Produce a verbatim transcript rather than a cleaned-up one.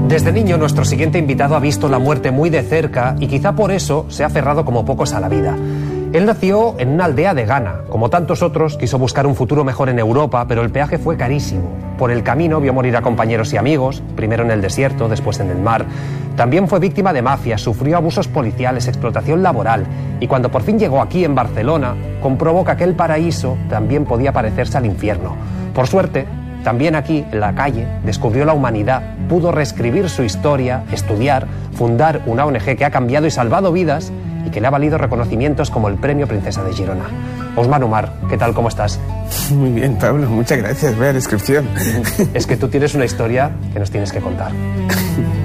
Desde niño, nuestro siguiente invitado ha visto la muerte muy de cerca y quizá por eso se ha aferrado como pocos a la vida. Él nació en una aldea de Ghana. Como tantos otros, quiso buscar un futuro mejor en Europa, pero el peaje fue carísimo. Por el camino vio morir a compañeros y amigos, primero en el desierto, después en el mar. También fue víctima de mafias, sufrió abusos policiales, explotación laboral. Y cuando por fin llegó aquí, en Barcelona, comprobó que aquel paraíso también podía parecerse al infierno. Por suerte, también aquí, en la calle, descubrió la humanidad, pudo reescribir su historia, estudiar, fundar una O N Ge que ha cambiado y salvado vidas y que le ha valido reconocimientos como el Premio Princesa de Girona. Ousmane Umar, ¿qué tal? ¿Cómo estás? Muy bien, Pablo, muchas gracias. Vea la descripción. Es que tú tienes una historia que nos tienes que contar.